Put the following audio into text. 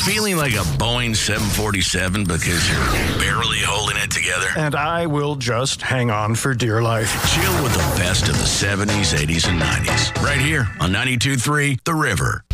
Feeling like a Boeing 747 because you're barely holding it together? And I will just hang on for dear life. Chill with the best of the 70s, 80s, and 90s. Right here on 92.3 The River.